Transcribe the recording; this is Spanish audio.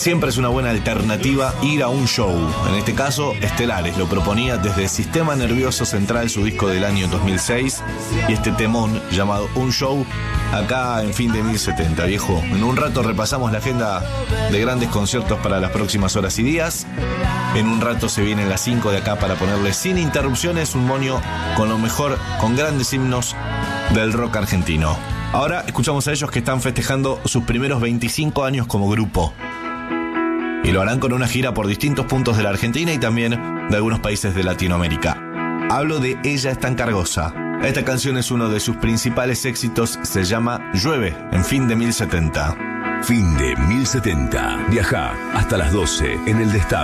siempre es una buena alternativa ir a un show. En este caso, Estelares lo proponía desde Sistema Nervioso Central, su disco del año 2006, y este temón llamado Un Show, acá en Fin de 1070, viejo. En un rato repasamos la agenda de grandes conciertos para las próximas horas y días. En un rato se vienen las 5 de acá para ponerle sin interrupciones un moño con lo mejor, con grandes himnos del rock argentino. Ahora escuchamos a ellos que están festejando sus primeros 25 años como grupo. Y lo harán con una gira por distintos puntos de la Argentina y también de algunos países de Latinoamérica. Hablo de Ella es tan cargosa. Esta canción es uno de sus principales éxitos, se llama Llueve, en Fin de 1070. Fin de 1070. Viajá hasta las 12 en el Destape.